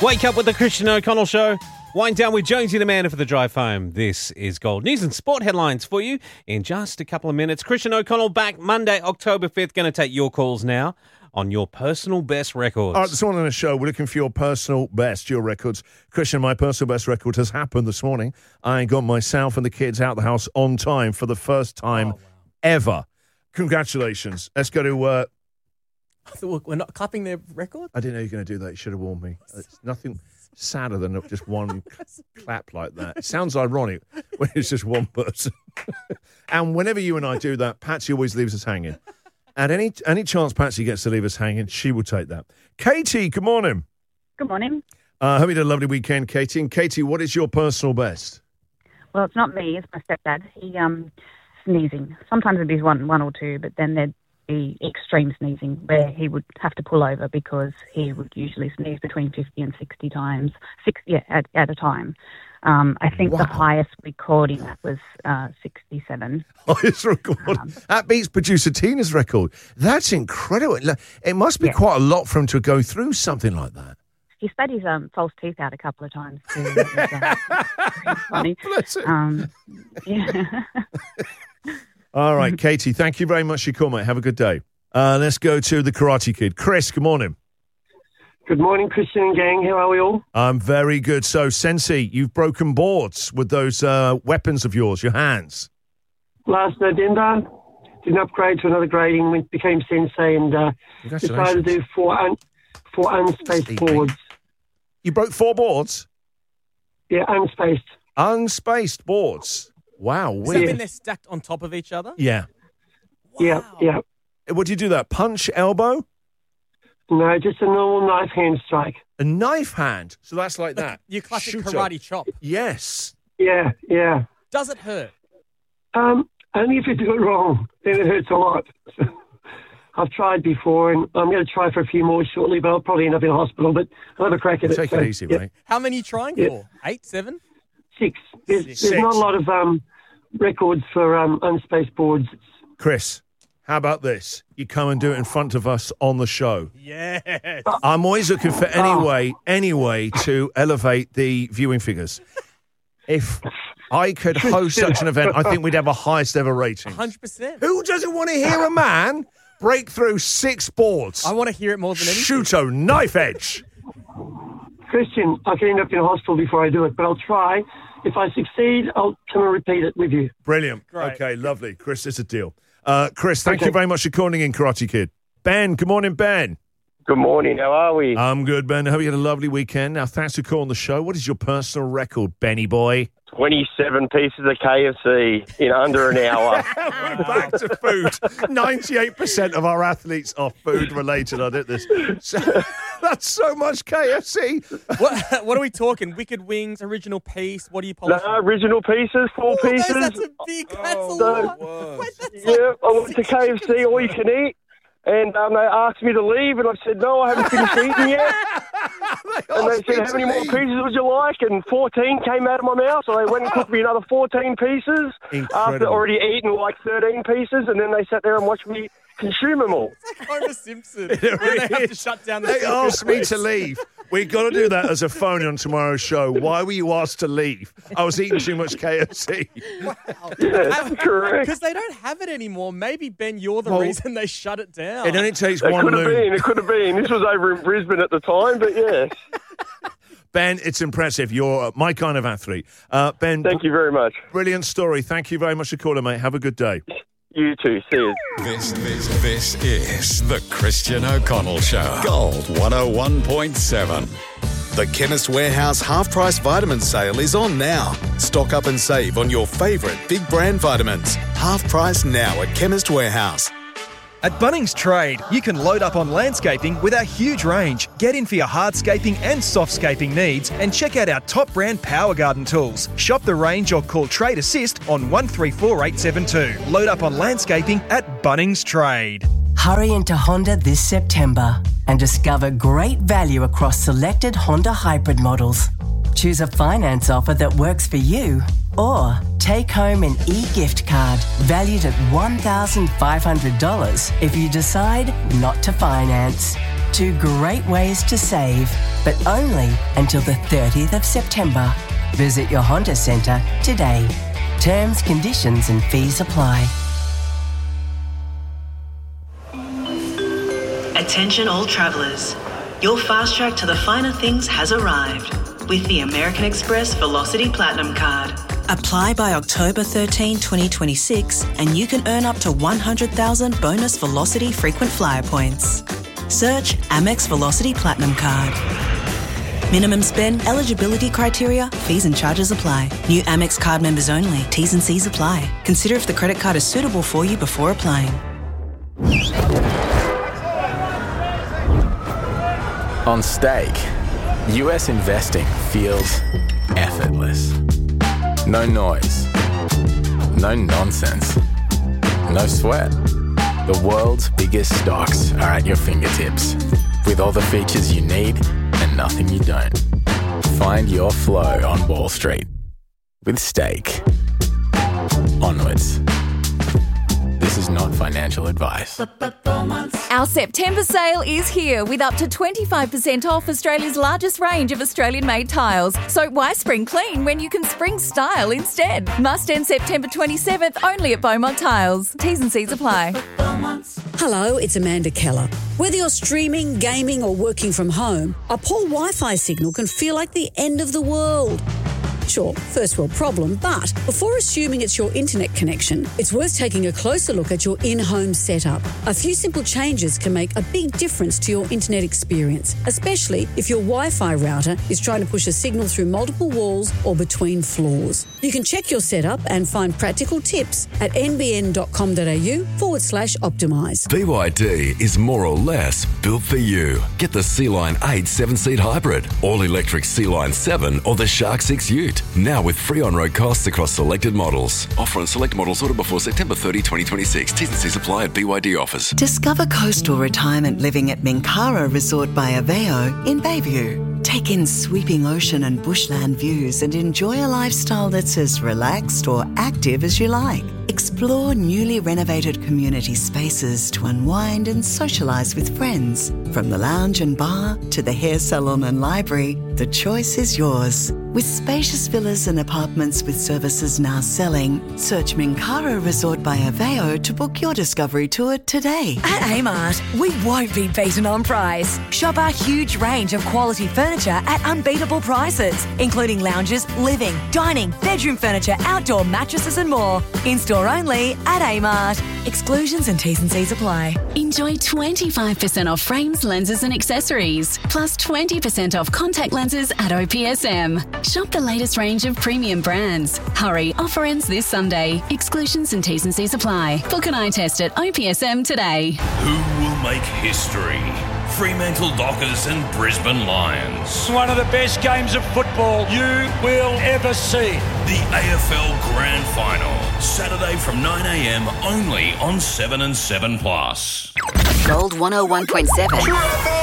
Wake up with the Christian O'Connell Show. Wind down with Jonesy the Man for the drive home. This is Gold News and Sport headlines for you in just a couple of minutes. Christian O'Connell back Monday, October 5th. Going to take your calls now on your personal best records. All right, this morning on the show, we're looking for your personal best, your records. Christian, my personal best record has happened this morning. I got myself and the kids out the house on time for the first time ever. Congratulations. Let's go to... We're not clapping their record? I didn't know you were going to do that. You should have warned me. It's nothing sadder than just one clap like that. It sounds ironic when it's just one person. And whenever you and I do that, Patsy always leaves us hanging. And any chance Patsy gets to leave us hanging, she will take that. Katie, good morning. Good morning. Hope you had a lovely weekend, Katie. And Katie, what is your personal best? Well, it's not me. It's my stepdad. He sneezing. Sometimes it'd be one or two, but then there'd be extreme sneezing where he would have to pull over because he would usually sneeze between 50 and 60 times, at a time. I think the highest recording that was 67. Highest record. That beats producer Tina's record. That's incredible. It must be quite a lot for him to go through something like that. He spat his false teeth out a couple of times too. It was, funny. Bless him. Yeah. All right, Katie, thank you very much for your call, mate. Have a good day. Let's go to the Karate Kid. Chris, good morning. Good morning, Christian and gang. How are we all? I'm very good. So, Sensei, you've broken boards with those weapons of yours, your hands. Last November, did an upgrade to another grading, became Sensei, and decided to do four unspaced boards. You broke 4 boards? Yeah, unspaced. Unspaced boards. Wow. Does that mean they're stacked on top of each other? Yeah. Wow. Yeah. What do you do that? Punch, elbow? No, just a normal knife hand strike. A knife hand? So that's like that? Your classic Shooter. karate chop. Yes. Yeah. Does it hurt? Only if you do it wrong. Then it hurts a lot. I've tried before, and I'm going to try for a few more shortly, but I'll probably end up in a hospital, but I'll have a crack at it. Take it easy, mate. How many are you trying for? 8, 7? 6. There's not a lot of records for unspaced boards. Chris, how about this? You come and do it in front of us on the show. Yes. I'm always looking for any way to elevate the viewing figures. If I could host such an event, I think we'd have a highest ever rating. 100%. Who doesn't want to hear a man break through 6 boards? I want to hear it more than anything. Shooto, knife edge. Christian, I could end up in a hospital before I do it, but I'll try. If I succeed, I'll come and repeat it with you. Brilliant. Great. Okay, lovely. Chris, it's a deal. Chris, thank you very much for calling in, Karate Kid. Ben, good morning, Ben. Good morning. How are we? I'm good, Ben. I hope you had a lovely weekend. Now, thanks for calling the show. What is your personal record, Benny boy? 27 pieces of KFC in under an hour. We're back to food. 98% of our athletes are food related. I did this. That's so much KFC. What are we talking? Wicked Wings, original piece? What do you polish? No, original pieces, 4 pieces. That's a lot. Yeah, I went to KFC, all you can eat. And they asked me to leave, and I said, no, I haven't finished eating yet. And they said, how many more pieces would you like? And 14 came out of my mouth, so they went and cooked me another 14 pieces. Incredible. After already eating like 13 pieces, and then they sat there and watched me consume them all. It's like Homer Simpson, where they have to shut down the They asked me to leave. We've got to do that as a phone on tomorrow's show. Why were you asked to leave? I was eating too much KFC. Wow. Yeah, correct. Because they don't have it anymore. Maybe, Ben, you're the reason they shut it down. It only takes It one could have loon. been. It could have been. This was over in Brisbane at the time, but yes. Ben, it's impressive. You're my kind of athlete. Ben, Thank you very much. brilliant story. Thank you very much for calling, mate. Have a good day. You too. See you. This is the Christian O'Connell Show. Gold 101.7. The Chemist Warehouse half-price vitamin sale is on now. Stock up and save on your favourite big brand vitamins. Half price now at Chemist Warehouse. At Bunnings Trade, you can load up on landscaping with our huge range. Get in for your hardscaping and softscaping needs and check out our top brand Power Garden tools. Shop the range or call Trade Assist on 134872. Load up on landscaping at Bunnings Trade. Hurry into Honda this September and discover great value across selected Honda hybrid models. Choose a finance offer that works for you or take home an e-gift card valued at $1,500 if you decide not to finance. 2 great ways to save, but only until the 30th of September. Visit your Honda Centre today. Terms, conditions and fees apply. Attention all travellers. Your fast track to the finer things has arrived with the American Express Velocity Platinum Card. Apply by October 13, 2026 and you can earn up to 100,000 bonus Velocity frequent flyer points. Search Amex Velocity Platinum Card. Minimum spend, eligibility criteria, fees and charges apply. New Amex card members only. T's and C's apply. Consider if the credit card is suitable for you before applying. On Stake, US investing feels effortless. No noise, no nonsense, no sweat. The world's biggest stocks are at your fingertips, with all the features you need and nothing you don't. Find your flow on Wall Street with Stake. Onwards. This is not financial advice. Our September sale is here with up to 25% off Australia's largest range of Australian-made tiles. So why spring clean when you can spring style instead? Must end September 27th only at Beaumont Tiles. T's and C's apply. Hello, it's Amanda Keller. Whether you're streaming, gaming or working from home, a poor Wi-Fi signal can feel like the end of the world. Sure, first world problem, but before assuming it's your internet connection, it's worth taking a closer look at your in-home setup. A few simple changes can make a big difference to your internet experience, especially if your Wi-Fi router is trying to push a signal through multiple walls or between floors. You can check your setup and find practical tips at nbn.com.au/optimise. BYD is more or less built for you. Get the C-Line 8 7-seat hybrid, all-electric C-Line 7 or the Shark 6 Ute. Now with free on-road costs across selected models. Offer on select models ordered before September 30, 2026. T's and C's apply at BYD offers. Discover coastal retirement living at Minkara Resort by Aveo in Bayview. Take in sweeping ocean and bushland views and enjoy a lifestyle that's as relaxed or active as you like. Explore newly renovated community spaces to unwind and socialise with friends. From the lounge and bar to the hair salon and library, the choice is yours. With spacious villas and apartments with services now selling, search Minkara Resort by Aveo to book your discovery tour today. At Amart, we won't be beaten on price. Shop our huge range of quality furniture at unbeatable prices, including lounges, living, dining, bedroom furniture, outdoor mattresses and more. In-store only at Amart. Exclusions and T's and C's apply. Enjoy 25% off frames, lenses and accessories, plus 20% off contact lenses at OPSM. Shop the latest range of premium brands. Hurry, offer ends this Sunday. Exclusions and T's and C's apply. Book an eye test at OPSM today. Who will make history? Fremantle Dockers and Brisbane Lions. One of the best games of football you will ever see. The AFL Grand Final. Saturday from 9 a.m. only on 7 and 7 Plus. Gold 101.7.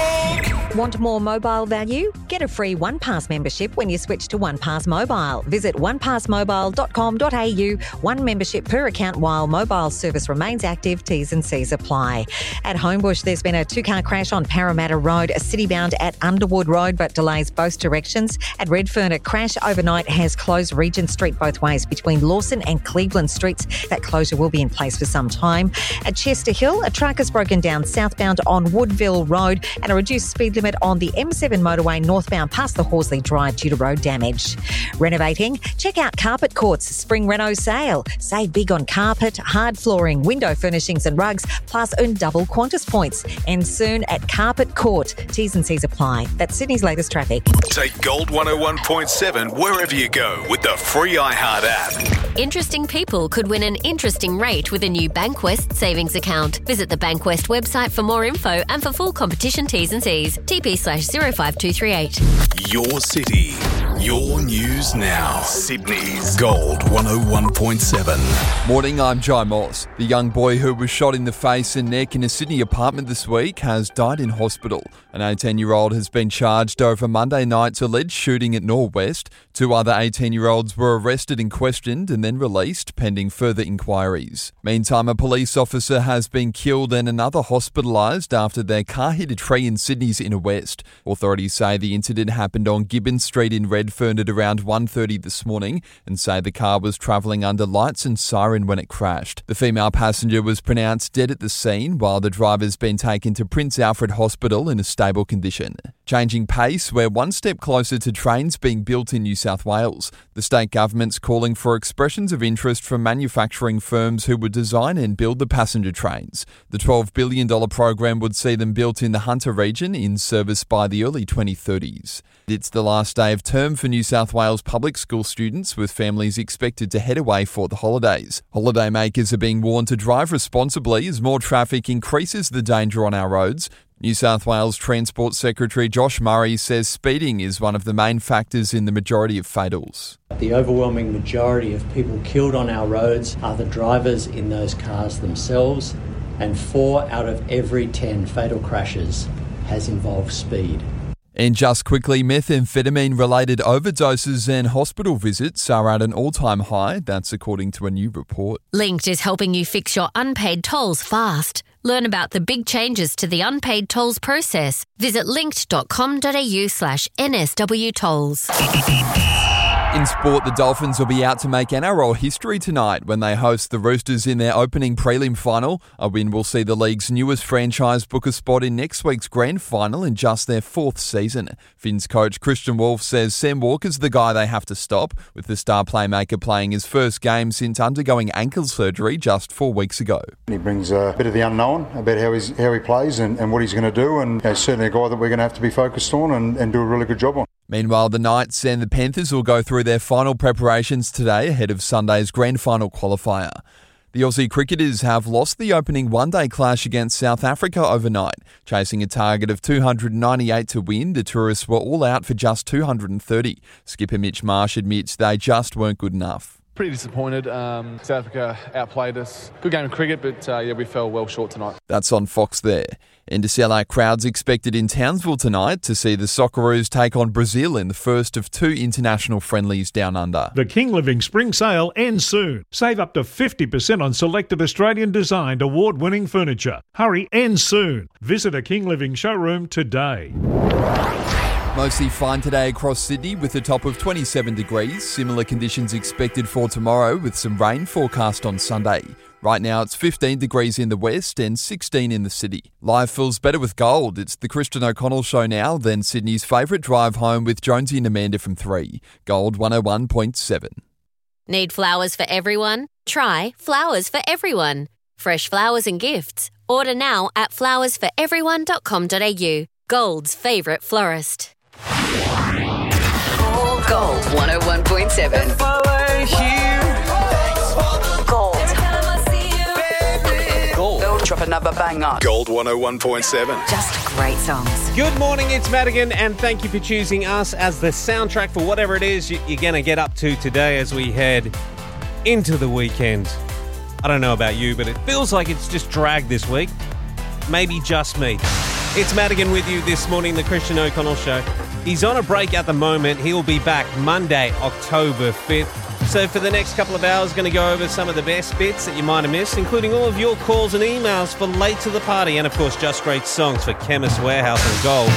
Want more mobile value? Get a free OnePass membership when you switch to OnePass Mobile. Visit onepassmobile.com.au. One membership per account while mobile service remains active. T's and C's apply. At Homebush, there's been a two-car crash on Parramatta Road, citybound at Underwood Road, but delays both directions. At Redfern, a crash overnight has closed Regent Street both ways between Lawson and Cleveland Streets. That closure will be in place for some time. At Chester Hill, a truck has broken down southbound on Woodville Road and a reduced speed limit on the M7 motorway northbound past the Horsley Drive due to road damage. Renovating? Check out Carpet Court's Spring Reno sale. Save big on carpet, hard flooring, window furnishings and rugs, plus earn double Qantas points. And soon at Carpet Court. T's and C's apply. That's Sydney's latest traffic. Take Gold 101.7 wherever you go with the free iHeart app. Interesting people could win an interesting rate with a new Bankwest savings account. Visit the Bankwest website for more info and for full competition T's and C's. TP/05238. Your city, your news now. Sydney's Gold 101.7. Morning, I'm Jai Moss. The young boy who was shot in the face and neck in a Sydney apartment this week has died in hospital. An 18-year-old has been charged over Monday night's alleged shooting at Norwest. 2 other 18-year-olds were arrested and questioned and then released pending further inquiries. Meantime, a police officer has been killed and another hospitalised after their car hit a tree in Sydney's Inner West. Authorities say the incident happened on Gibbon Street in Redfern at around 1:30 this morning and say the car was travelling under lights and siren when it crashed. The female passenger was pronounced dead at the scene while the driver's been taken to Prince Alfred Hospital in a stable condition. Changing pace, we're one step closer to trains being built in New South Wales. The state government's calling for expressions of interest from manufacturing firms who would design and build the passenger trains. The $12 billion program would see them built in the Hunter region in service by the early 2030s. It's the last day of term for New South Wales public school students, with families expected to head away for the holidays. Holidaymakers are being warned to drive responsibly as more traffic increases the danger on our roads. New South Wales Transport Secretary Josh Murray says speeding is one of the main factors in the majority of fatals. The overwhelming majority of people killed on our roads are the drivers in those cars themselves, and 4 out of every 10 fatal crashes has involved speed. And just quickly, methamphetamine-related overdoses and hospital visits are at an all-time high. That's according to a new report. Linked is helping you fix your unpaid tolls fast. Learn about the big changes to the unpaid tolls process. Visit linked.com.au/NSW tolls. In sport, the Dolphins will be out to make NRL history tonight when they host the Roosters in their opening prelim final. A win will see the league's newest franchise book a spot in next week's grand final in just their 4th season. Finns coach Christian Wolf says Sam Walker's the guy they have to stop, with the star playmaker playing his first game since undergoing ankle surgery just 4 weeks ago. He brings a bit of the unknown about how he plays and what he's going to do, and certainly a guy that we're going to have to be focused on and do a really good job on. Meanwhile, the Knights and the Panthers will go through their final preparations today ahead of Sunday's grand final qualifier. The Aussie cricketers have lost the opening one-day clash against South Africa overnight. Chasing a target of 298 to win, the tourists were all out for just 230. Skipper Mitch Marsh admits they just weren't good enough. Pretty disappointed. South Africa outplayed us. Good game of cricket, but we fell well short tonight. That's on Fox there. And to sell out crowds expected in Townsville tonight to see the Socceroos take on Brazil in the first of 2 international friendlies down under. The King Living Spring Sale ends soon. Save up to 50% on selected Australian-designed award-winning furniture. Hurry, ends soon. Visit a King Living showroom today. Mostly fine today across Sydney with a top of 27 degrees. Similar conditions expected for tomorrow with some rain forecast on Sunday. Right now it's 15 degrees in the west and 16 in the city. Life feels better with gold. It's the Christian O'Connell Show now, then Sydney's favourite drive home with Jonesy and Amanda from 3. Gold 101.7. Need flowers for everyone? Try Flowers for Everyone. Fresh flowers and gifts. Order now at flowersforeveryone.com.au. Gold's favourite florist. Gold 101.7. Gold. Drop another banger. Gold 101.7. Just great songs. Good morning, it's Madigan, and thank you for choosing us as the soundtrack for whatever it is you're going to get up to today as we head into the weekend. I don't know about you, but it feels like it's just dragged this week. Maybe just me. It's Madigan with you this morning, the Christian O'Connell Show. He's on a break at the moment. He'll be back Monday, October 5th. So for the next couple of hours, going to go over some of the best bits that you might have missed, including all of your calls and emails for Late to the Party, and of course, just great songs for Chemist Warehouse and Gold.